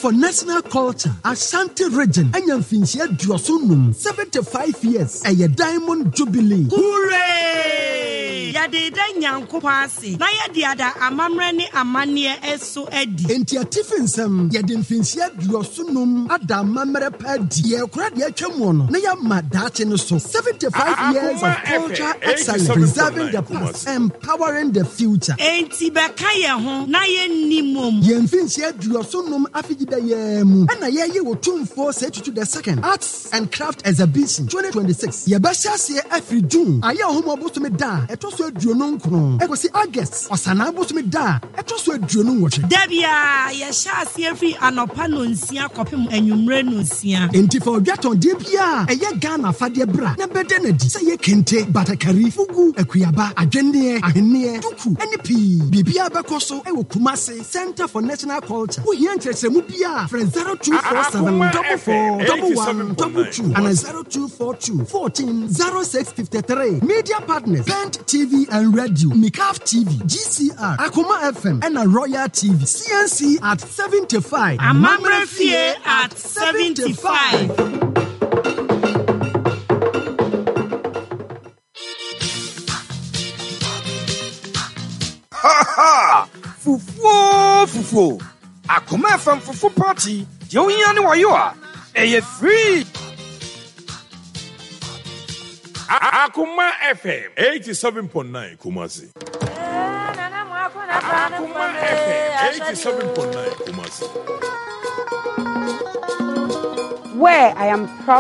for National Culture, Ashanti Region, and Yamfinchia Diosunum, 75 years, a Diamond Jubilee. Hooray! Yade Yankuasi, Naya Diada Amamrani Amania Esu Edi. Entia Tiffinsem, Yadinfinchia Diosunum, Adam Mamre Padi, Yakradia Chamono, Naya Madatin so 75 years of culture excellence, preserving the past, empowering the future. Enti Bakaya hon, Naya Nimum. Yamfinchia Diosunum Afida Yemu, and Naya Wotum for set to the second Arts and Craft Exhibition 2026. Yabasha se every June. Aya homo bosome da. Eto so aduono nkron. Ego si August. Osana bosome da. Eto so aduono nwoche. Debia ya sha se every anopa no nsia kopem anwumre no nsia. Enti for dwaton de bia. Eye Ghana fade bra. Na bede na di. Se ye kente, batakari, fugu, akuyaba, adwenne, ahenne, duku, enipi. Bibia bekoso ewo Kumasi Center for National Culture. Wo hia nkyerɛkyerɛmu bia. Friend 0247 44 and 0242 14 0653. Media partners Bent TV and Radio, Mikaf TV, GCR, Akuma FM, and a Royal TV. CNC at 75. Amamre Fie at 75. Ha! Fufu! Akuma FM Fufu Party. You know what you are. Are free? Akuma FM 87.9 Kumasi. Akuma FM 87.9 Kumasi. Where I am proud